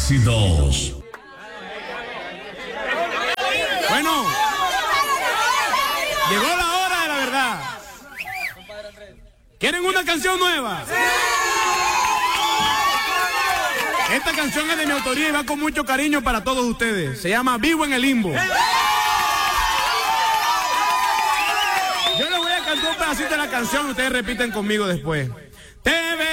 Éxitos. Bueno, llegó la hora de la verdad. ¿Quieren una canción nueva? Esta canción es de mi autoría y va con mucho cariño para todos ustedes. Se llama Vivo en el Limbo. Yo les voy a cantar un pedacito de la canción y ustedes repiten conmigo después.